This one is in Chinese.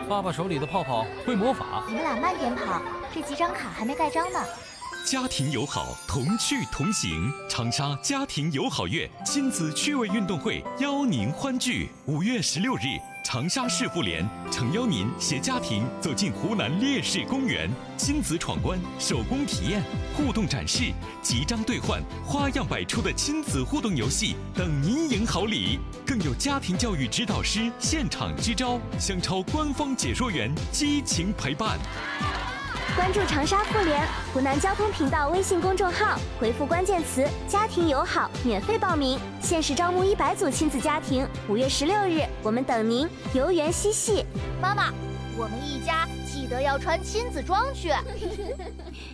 爸爸手里的泡泡会魔法。 你们俩慢点跑，这几张卡还没盖章呢。 家庭友好，同趣同行。长沙家庭友好月亲子趣味运动会邀您欢聚。5月16日，长沙市妇联诚邀您携家庭走进湖南烈士公园，亲子闯关、手工体验、互动展示、集章兑换，花样百出的亲子互动游戏等您赢好礼。更有家庭教育指导师现场支招，香超官方解说员激情陪伴。 关注长沙妇联湖南交通频道微信公众号，回复关键词“家庭友好”免费报名，限时招募100组亲子家庭。5月16日，我们等您，游园嬉戏。 妈妈，我们一家记得要穿亲子装去。